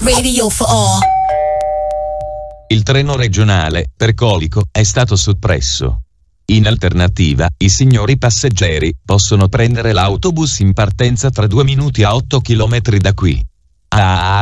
radio for all. Il treno regionale, per Colico, è stato soppresso. In alternativa, i signori passeggeri possono prendere l'autobus in partenza tra 2 minuti a 8 km da qui.